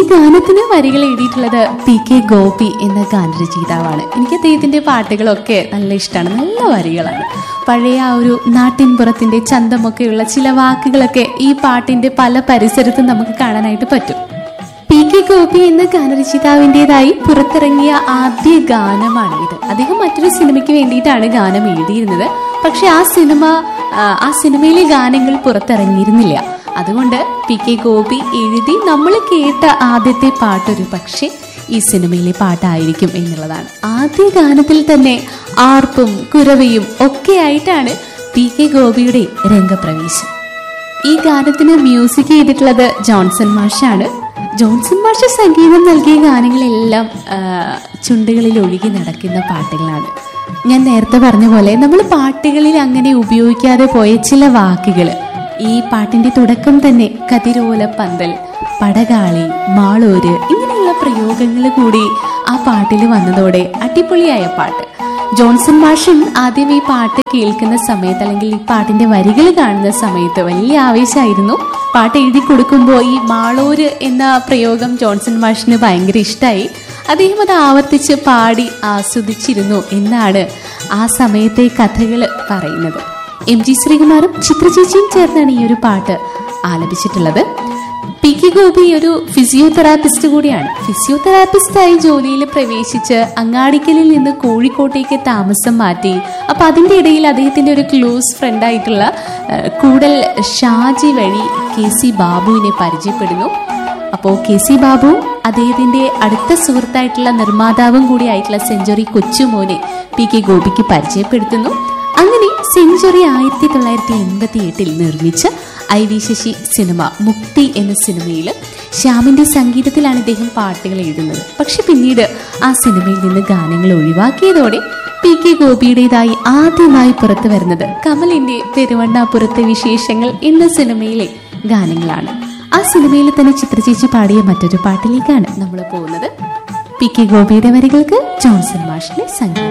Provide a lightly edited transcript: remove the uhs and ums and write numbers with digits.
ഗാനത്തിന് വരികൾ എഴുതിയിട്ടുള്ളത് PK ഗോപി എന്ന ഗാനരചയിതാവാണ്. എനിക്ക് അദ്ദേഹത്തിന്റെ പാട്ടുകളൊക്കെ നല്ല ഇഷ്ടമാണ്. നല്ല വരികളാണ്. പഴയ ആ ഒരു നാട്ടിൻപുറത്തിന്റെ ചന്തമൊക്കെയുള്ള ചില വാക്കുകളൊക്കെ ഈ പാട്ടിന്റെ പല പരിസരത്തും നമുക്ക് കാണാനായിട്ട് പറ്റും. PK ഗോപി എന്ന ഗാനരചയിതാവിൻ്റെതായി പുറത്തിറങ്ങിയ ആദ്യ ഗാനമാണ് ഇത്. അദ്ദേഹം മറ്റൊരു സിനിമയ്ക്ക് വേണ്ടിയിട്ടാണ് ഗാനം എഴുതിയിരുന്നത്. പക്ഷെ ആ സിനിമയിലെ ഗാനങ്ങൾ പുറത്തിറങ്ങിയിരുന്നില്ല. അതുകൊണ്ട് PK ഗോപി എഴുതി നമ്മൾ കേട്ട ആദ്യത്തെ പാട്ടൊരു പക്ഷേ ഈ സിനിമയിലെ പാട്ടായിരിക്കും എന്നുള്ളതാണ്. ആദ്യ ഗാനത്തിൽ തന്നെ ആർപ്പും കുരവയും ഒക്കെ ആയിട്ടാണ് PK ഗോപിയുടെ രംഗപ്രവേശം. ഈ ഗാനത്തിന് മ്യൂസിക് ചെയ്തിട്ടുള്ളത് ജോൺസൺ മാഷാണ്. ജോൺസൺ മാഷ് സംഗീതം നൽകിയ ഗാനങ്ങളെല്ലാം ചുണ്ടുകളിൽ ഒഴുകി നടക്കുന്ന പാട്ടുകളാണ്. ഞാൻ നേരത്തെ പറഞ്ഞ പോലെ നമ്മൾ പാട്ടുകളിൽ അങ്ങനെ ഉപയോഗിക്കാതെ പോയ ചില വാക്കുകൾ ഈ പാട്ടിന്റെ തുടക്കം തന്നെ കതിരോല പന്തൽ, പടകാളി, മാളൂര് ഇങ്ങനെയുള്ള പ്രയോഗങ്ങൾ കൂടി ആ പാട്ടിൽ വന്നതോടെ അടിപൊളിയായ പാട്ട്. ജോൺസൺ മാഷും ആദ്യം ഈ പാട്ട് കേൾക്കുന്ന സമയത്ത് അല്ലെങ്കിൽ ഈ പാട്ടിന്റെ വരികൾ കാണുന്ന സമയത്ത് വലിയ ആവേശമായിരുന്നു. പാട്ട് എഴുതി കൊടുക്കുമ്പോൾ ഈ മാളൂര് എന്ന പ്രയോഗം ജോൺസൺ മാഷിന് ഭയങ്കര ഇഷ്ടമായി. അദ്ദേഹം അത് ആവർത്തിച്ച് പാടി ആസ്വദിച്ചിരുന്നു എന്നാണ് ആ സമയത്തെ കഥകൾ പറയുന്നത്. MG ശ്രീകുമാറും ചിത്രചേച്ചിയും ചേർന്നാണ് ഈ ഒരു പാട്ട് ആലപിച്ചിട്ടുള്ളത്. PK ഗോപി ഒരു ഫിസിയോതെറാപ്പിസ്റ്റ് കൂടിയാണ്. ഫിസിയോതെറാപ്പിസ്റ്റായി ജോലിയിൽ പ്രവേശിച്ച് അങ്ങാടിക്കലിൽ നിന്ന് കോഴിക്കോട്ടേക്ക് താമസം മാറ്റി. അപ്പൊ അതിൻ്റെ ഇടയിൽ അദ്ദേഹത്തിന്റെ ഒരു ക്ലോസ് ഫ്രണ്ടായിട്ടുള്ള കൂടൽ ഷാജി വഴി KC ബാബുവിനെ പരിചയപ്പെടുന്നു. അപ്പോൾ KC ബാബു അദ്ദേഹത്തിന്റെ അടുത്ത സുഹൃത്തായിട്ടുള്ള നിർമ്മാതാവും കൂടി ആയിട്ടുള്ള സെഞ്ചുറി കൊച്ചുമോനെ PK ഗോപിക്ക് പരിചയപ്പെടുത്തുന്നു. അങ്ങനെ സെഞ്ചുറി 1988 നിർമ്മിച്ച IV ശശി സിനിമ മുക്തി എന്ന സിനിമയിൽ ശ്യാമിന്റെ സംഗീതത്തിലാണ് ഇദ്ദേഹം പാട്ടുകൾ എഴുതുന്നത്. പക്ഷെ പിന്നീട് ആ സിനിമയിൽ നിന്ന് ഗാനങ്ങൾ ഒഴിവാക്കിയതോടെ PK ഗോപിയുടേതായി ആദ്യമായി പുറത്തു വരുന്നത് കമലിന്റെ പെരുവണ്ണാപുരത്തെ വിശേഷങ്ങൾ എന്ന സിനിമയിലെ ഗാനങ്ങളാണ്. ആ സിനിമയിൽ തന്നെ ചിത്രചേച്ചി പാടിയ മറ്റൊരു പാട്ടിലേക്കാണ് നമ്മൾ പോകുന്നത്. PK ഗോപിയുടെ വരികൾക്ക് ജോൺസൺ മാഷിന്റെ സംഗീതം.